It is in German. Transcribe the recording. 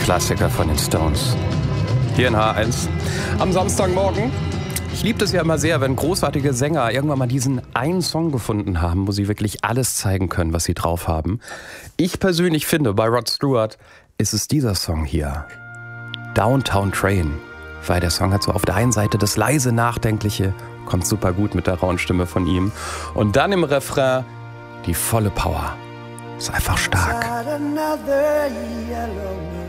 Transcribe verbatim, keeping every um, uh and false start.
Klassiker von den Stones. Hier in H eins am Samstagmorgen. Ich liebe es ja immer sehr, wenn großartige Sänger irgendwann mal diesen einen Song gefunden haben, wo sie wirklich alles zeigen können, was sie drauf haben. Ich persönlich finde, bei Rod Stewart ist es dieser Song hier. Downtown Train. Weil der Song hat so auf der einen Seite das leise Nachdenkliche, kommt super gut mit der rauen Stimme von ihm. Und dann im Refrain die volle Power. Ist einfach stark.